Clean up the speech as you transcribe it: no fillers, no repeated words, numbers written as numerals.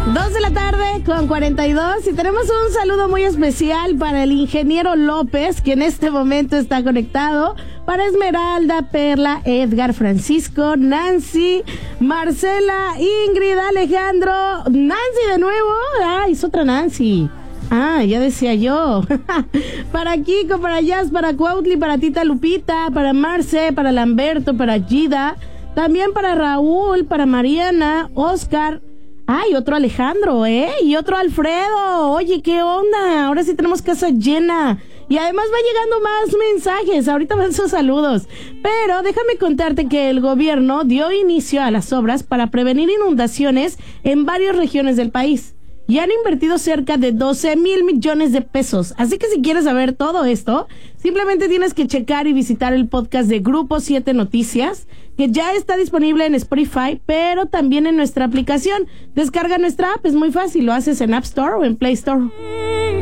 2:42 y tenemos un saludo muy especial para el ingeniero López, que en este momento está conectado, para Esmeralda, Perla, Edgar, Francisco, Nancy, Marcela, Ingrid, Alejandro, Nancy de nuevo, es otra Nancy. Ya decía yo. Para Kiko, para Jazz, para Cuautli, para Tita Lupita, para Marce, para Lamberto, para Gida, también para Raúl, para Mariana, Oscar. Otro Alejandro, y otro Alfredo. Oye, ¿qué onda? Ahora sí tenemos casa llena. Y además va llegando más mensajes. Ahorita van sus saludos. Pero déjame contarte que el gobierno dio inicio a las obras para prevenir inundaciones en varias regiones del país. Y han invertido cerca de 12,000 millones de pesos. Así que si quieres saber todo esto, simplemente tienes que checar y visitar el podcast de Grupo 7 Noticias, que ya está disponible en Spotify, pero también en nuestra aplicación. Descarga nuestra app, es muy fácil, lo haces en App Store o en Play Store.